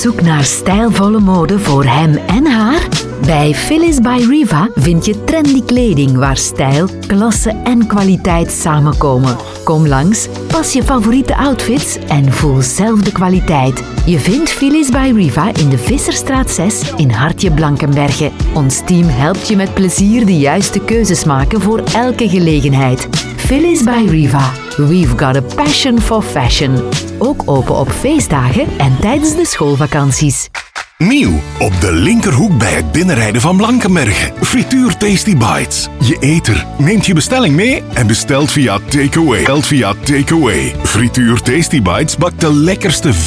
zoek naar stijlvolle mode voor hem en haar? Bij Phyllis by Riva vind je trendy kleding waar stijl, klasse en kwaliteit samenkomen. Kom langs, pas je favoriete outfits en voel zelf de kwaliteit. Je vindt Phyllis by Riva in de Visserstraat 6 in Hartje Blankenberge. Ons team helpt je met plezier de juiste keuzes maken voor elke gelegenheid. Phyllis by Riva. We've got a passion for fashion. Ook open op feestdagen en tijdens de schoolvakanties. Nieuw, op de linkerhoek bij het binnenrijden van Blankenberge. Frituur Tasty Bites. Je eter neemt je bestelling mee en bestelt via takeaway. Frituur Tasty Bites bakt de lekkerste